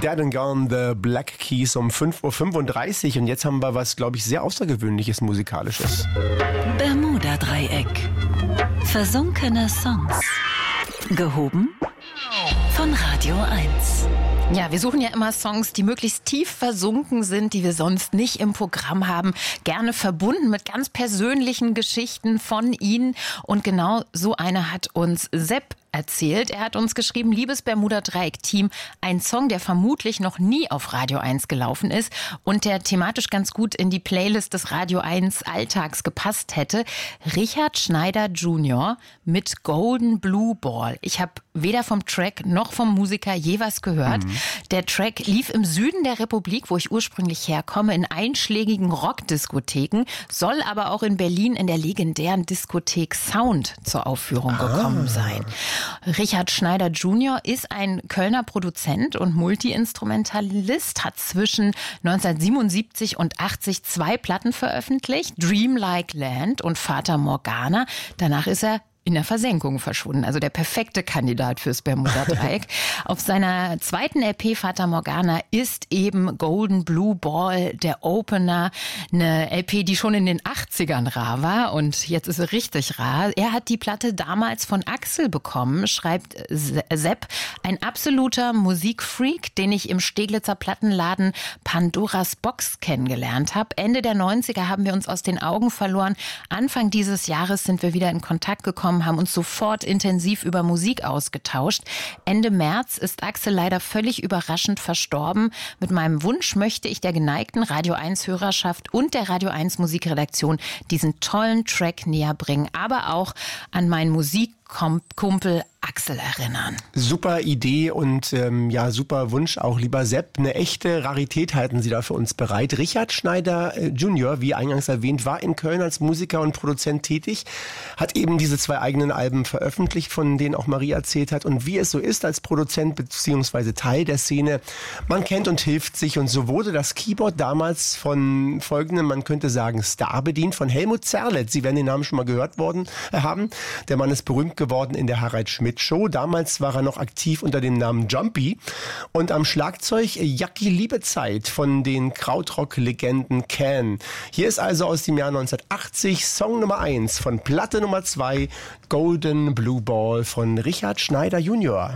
Dead and Gone, The Black Keys um 5.35 Uhr. Und jetzt haben wir was, glaube ich, sehr Außergewöhnliches Musikalisches. Bermuda-Dreieck. Versunkene Songs. Gehoben von Radio 1. Ja, wir suchen ja immer Songs, die möglichst tief versunken sind, die wir sonst nicht im Programm haben. Gerne verbunden mit ganz persönlichen Geschichten von Ihnen. Und genau so eine hat uns Sepp erzählt. Er hat uns geschrieben, liebes Bermuda-Dreieck-Team, ein Song, der vermutlich noch nie auf Radio 1 gelaufen ist und der thematisch ganz gut in die Playlist des Radio 1 Alltags gepasst hätte. Richard Schneider Jr. mit Golden Blue Ball. Ich habe weder vom Track noch vom Musiker je was gehört. Der Track lief im Süden der Republik, wo ich ursprünglich herkomme, in einschlägigen Rockdiskotheken, soll aber auch in Berlin in der legendären Diskothek Sound zur Aufführung gekommen sein. Richard Schneider Jr. ist ein Kölner Produzent und Multi-Instrumentalist, hat zwischen 1977 und 80 2 Platten veröffentlicht, Dreamlike Land und Fata Morgana. Danach ist er in der Versenkung verschwunden. Also der perfekte Kandidat fürs Bermuda-Dreieck. Auf seiner zweiten LP Fata Morgana ist eben Golden Blue Ball der Opener. Eine LP, die schon in den 80ern rar war und jetzt ist sie richtig rar. Er hat die Platte damals von Axel bekommen, schreibt Sepp. Ein absoluter Musikfreak, den ich im Steglitzer Plattenladen Pandoras Box kennengelernt habe. Ende der 90er haben wir uns aus den Augen verloren. Anfang dieses Jahres sind wir wieder in Kontakt gekommen, haben uns sofort intensiv über Musik ausgetauscht. Ende März ist Axel leider völlig überraschend verstorben. Mit meinem Wunsch möchte ich der geneigten Radio 1 Hörerschaft und der Radio 1 Musikredaktion diesen tollen Track näher bringen, aber auch an meinen Musikkumpel Axel erinnern. Super Idee und ja, super Wunsch auch, lieber Sepp. Eine echte Rarität halten Sie da für uns bereit. Richard Schneider Jr., wie eingangs erwähnt, war in Köln als Musiker und Produzent tätig, hat eben diese 2 eigenen Alben veröffentlicht, von denen auch Marie erzählt hat. Und wie es so ist als Produzent bzw. Teil der Szene, man kennt und hilft sich. Und so wurde das Keyboard damals von folgendem, man könnte sagen, Star bedient, von Helmut Zerlett. Sie werden den Namen schon mal gehört haben. Der Mann ist berühmt geworden in der Harald Schmidt Show. Damals war er noch aktiv unter dem Namen Jumpy. Und am Schlagzeug Jackie Liebezeit von den Krautrock-Legenden Can. Hier ist also aus dem Jahr 1980 Song Nummer 1 von Platte Nummer 2 Golden Blue Ball von Richard Schneider Jr.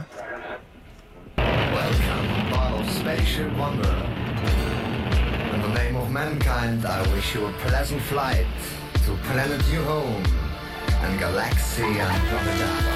Welcome, bottle spaceship wanderer. In the name of mankind, I wish you a pleasant flight to planet your home and galaxy Andromeda.